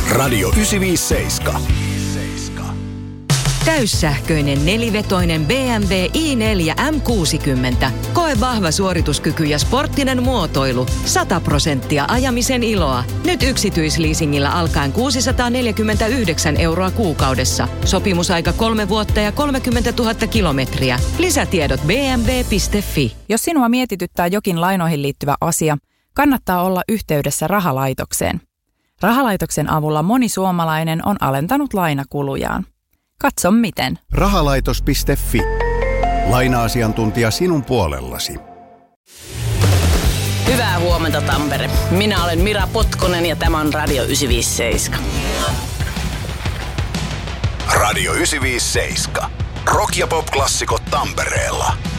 Radio 957. Täyssähköinen nelivetoinen BMW i4 M60. Koe vahva suorituskyky ja sporttinen muotoilu. 100% ajamisen iloa. Nyt yksityisleasingillä alkaen 649 € kuukaudessa. Sopimusaika 3 vuotta ja 30 000 kilometriä. Lisätiedot bmw.fi. Jos sinua mietityttää jokin lainoihin liittyvä asia, kannattaa olla yhteydessä rahalaitokseen. Rahalaitoksen avulla moni suomalainen on alentanut lainakulujaan. Katso miten. Rahalaitos.fi. Laina-asiantuntija sinun puolellasi. Hyvää huomenta, Tampere. Minä olen Mira Potkonen ja tämä on Radio 957. Radio 957. Rock- ja pop-klassikot Tampereella.